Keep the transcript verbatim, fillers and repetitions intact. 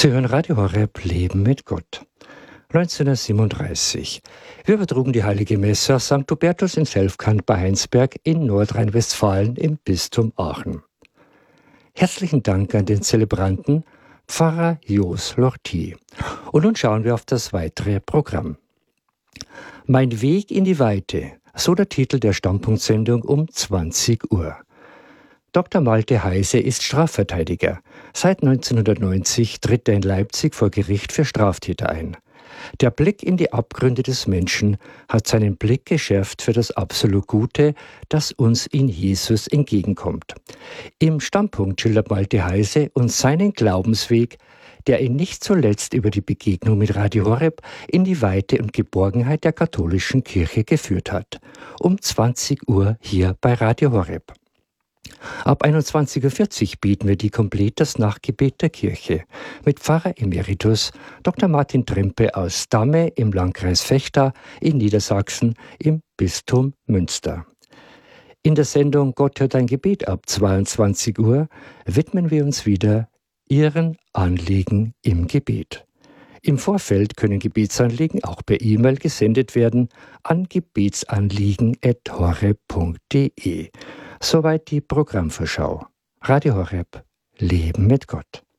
Sie hören Radio Horeb, Leben mit Gott. neunzehnhundertsiebenunddreißig. Wir übertrugen die Heilige Messe aus Sankt Hubertus in Selfkant bei Heinsberg in Nordrhein-Westfalen im Bistum Aachen. Herzlichen Dank an den Zelebranten, Pfarrer Jos Lortie. Und nun schauen wir auf das weitere Programm. Mein Weg in die Weite, so der Titel der Standpunktsendung um zwanzig Uhr. Doktor Malte Heise ist Strafverteidiger. Seit neunzehnhundertneunzig tritt er in Leipzig vor Gericht für Straftäter ein. Der Blick in die Abgründe des Menschen hat seinen Blick geschärft für das absolut Gute, das uns in Jesus entgegenkommt. Im Standpunkt schildert Malte Heise uns seinen Glaubensweg, der ihn nicht zuletzt über die Begegnung mit Radio Horeb in die Weite und Geborgenheit der katholischen Kirche geführt hat. Um zwanzig Uhr hier bei Radio Horeb. Ab einundzwanzig Uhr vierzig bieten wir die Komplett das Nachtgebet der Kirche mit Pfarrer Emeritus Doktor Martin Trimpe aus Damme im Landkreis Vechta in Niedersachsen im Bistum Münster. In der Sendung Gott hört ein Gebet ab zweiundzwanzig Uhr widmen wir uns wieder Ihren Anliegen im Gebet. Im Vorfeld können Gebetsanliegen auch per E-Mail gesendet werden an gebetsanliegen at horeb punkt de. Soweit die Programmvorschau. Radio Horeb, Leben mit Gott.